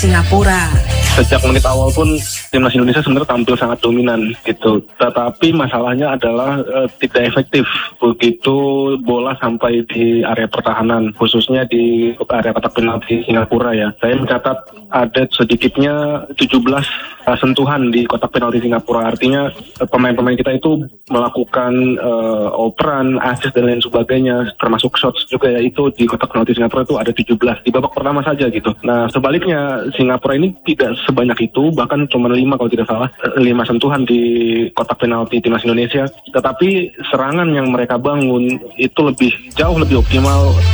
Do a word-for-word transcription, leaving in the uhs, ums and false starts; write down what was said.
Singapura. Sejak menit awal pun timnas Indonesia sebenarnya tampil sangat dominan gitu. Tetapi masalahnya adalah e, tidak efektif begitu bola sampai di area pertahanan, khususnya di area kotak penalti Singapura ya. Saya mencatat ada sedikitnya tujuh belas uh, sentuhan di kotak penalti Singapura. Artinya uh, pemain-pemain kita itu melakukan uh, operan, assist dan lain sebagainya, termasuk shots juga ya, itu di kotak penalti Singapura itu ada tujuh belas di babak pertama saja gitu. Nah sebaliknya Singapura ini tidak sebanyak itu, bahkan cuma lima kalau tidak salah, lima sentuhan di kotak penalti timnas Indonesia. Tetapi serangan yang mereka bangun itu lebih jauh lebih optimal